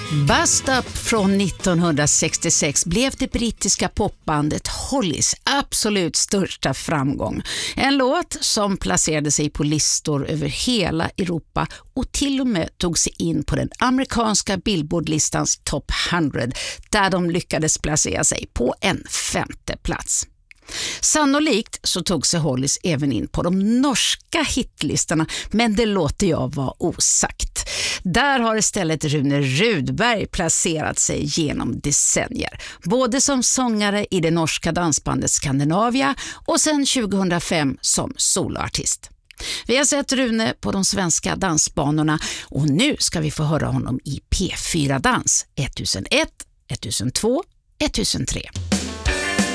Bust Up från 1966 blev det brittiska popbandet Hollys absolut största framgång. En låt som placerade sig på listor över hela Europa och till och med tog sig in på den amerikanska Billboard-listans Top 100 där de lyckades placera sig på en 5:e plats. Sannolikt så tog sig Hollys även in på de norska hitlistorna, men det låter jag vara osagt. Där har istället Rune Rudberg placerat sig genom decennier, både som sångare i det norska dansbandet Skandinavia och sedan 2005 som soloartist. Vi har sett Rune på de svenska dansbanorna och nu ska vi få höra honom i P4 Dans 1001, 1002, 1003.